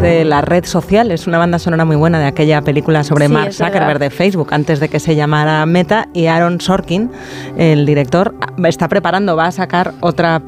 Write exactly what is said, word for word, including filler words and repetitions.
de La Red Social, es una banda sonora muy buena de aquella película sobre Sí, Mark es Zuckerberg verdad. de Facebook, antes de que se llamara Meta, y Aaron Sorkin, el director, está preparando, va a sacar otra